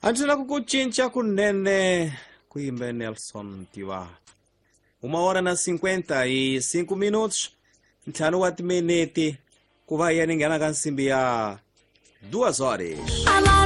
Antina kukuchincha kunene kuimba Nelson Tiwa. 1h55 ntlhanu wa timinete ku va ya ningena ka nsimbi ya 2 horas.